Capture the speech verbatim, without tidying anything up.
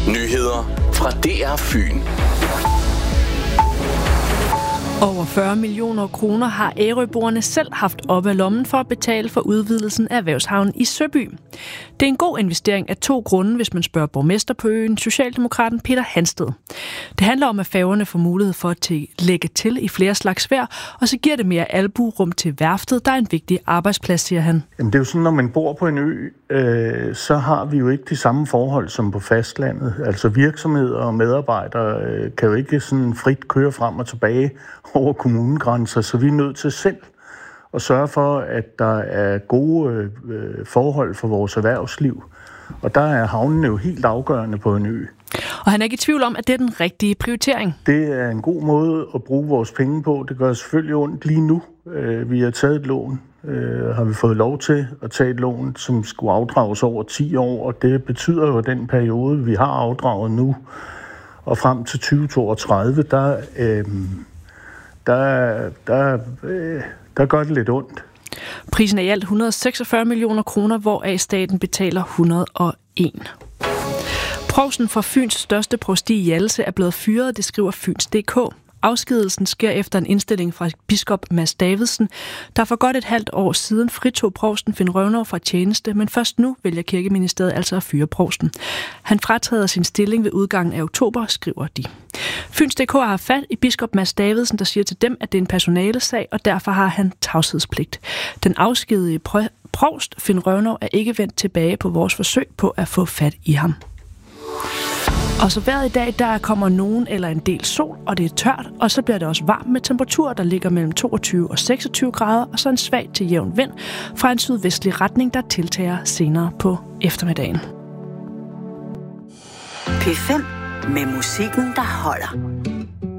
Nyheder fra D R Fyn. Over fyrre millioner kroner har Ærøboerne selv haft op af lommen for at betale for udvidelsen af erhvervshavnen i Søby. Det er en god investering af to grunde, hvis man spørger borgmester på øen, socialdemokraten Peter Hansted. Det handler om, at færgerne får mulighed for at lægge til i flere slags vejr, og så giver det mere albuerum til værftet, der er en vigtig arbejdsplads, siger han. Jamen, det er jo sådan, når man bor på en ø, øh, så har vi jo ikke de samme forhold som på fastlandet. Altså virksomheder og medarbejdere øh, kan jo ikke sådan frit køre frem og tilbage over kommunegrænser, så vi er nødt til selv at sørge for, at der er gode øh, forhold for vores erhvervsliv. Og der er havnene jo helt afgørende på en ø. Og han er ikke i tvivl om, at det er den rigtige prioritering. Det er en god måde at bruge vores penge på. Det gør selvfølgelig ondt lige nu. Øh, vi har taget et lån. Øh, har vi fået lov til at tage et lån, som skulle afdrages over ti år, og det betyder jo, at den periode, vi har afdraget nu, og frem til tyve toogtredive, der... Øh, Der, der, øh, der gør det lidt ondt. Prisen er i alt et hundrede og seksogfyrre millioner kroner, hvoraf staten betaler et hundrede og en. Provsten for Fyns største provsti i Hjallese er blevet fyret, det skriver Fyns punktum d k. Afskedelsen sker efter en indstilling fra biskop Mads Davidsen, der for godt et halvt år siden fritog provsten Finn Røvnov fra tjeneste, men først nu vælger Kirkeministeriet altså at fyre provsten. Han fratræder sin stilling ved udgangen af oktober, skriver de. Fyns punktum d k har fat i biskop Mads Davidsen, der siger til dem, at det er en personalesag, og derfor har han tavshedspligt. Den afskedige provst Finn Røvnov er ikke vendt tilbage på vores forsøg på at få fat i ham. Og så vejret i dag, der kommer nogen eller en del sol, og det er tørt, og så bliver det også varmt med temperaturer, der ligger mellem toogtyve og seksogtyve grader, og så en svag til jævn vind fra en sydvestlig retning, der tiltager senere på eftermiddagen. P fem med musikken, der holder.